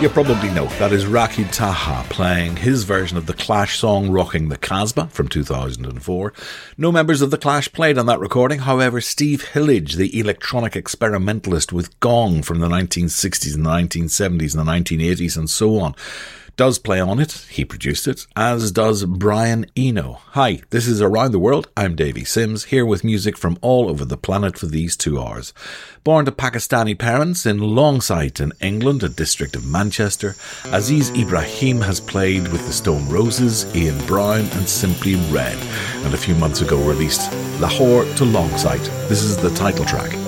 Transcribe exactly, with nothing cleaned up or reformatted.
You probably know that is Raki Taha playing his version of the Clash song Rocking the Casbah from two thousand four. No members of the Clash played on that recording. However, Steve Hillage, the electronic experimentalist with Gong from the nineteen sixties and the nineteen seventies and the nineteen eighties and so on, does play on it. He produced it, as does Brian Eno. Hi, this is Around the World. I'm Davey Sims, here with music from all over the planet for these two hours. Born to Pakistani parents in Longsight in England, a district of Manchester, Aziz Ibrahim has played with the Stone Roses, Ian Brown and Simply Red, and a few months ago released Lahore to Longsight. This is the title track.